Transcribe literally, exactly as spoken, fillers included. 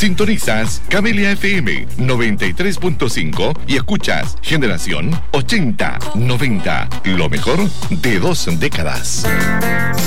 Sintonizas Camelia F M noventa y tres punto cinco y escuchas Generación ochenta noventa, lo mejor de dos décadas.